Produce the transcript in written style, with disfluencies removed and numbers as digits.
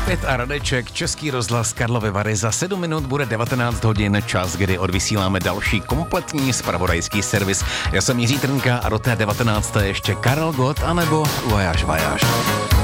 Opět a Radeček, Český rozhlas Karlovy Vary. Za 7 minut bude 19 hodin, čas, kdy odvysíláme další kompletní zpravodajský servis. Já jsem Jiří Trnka a do té 19. ještě Karel Gott anebo Voyage.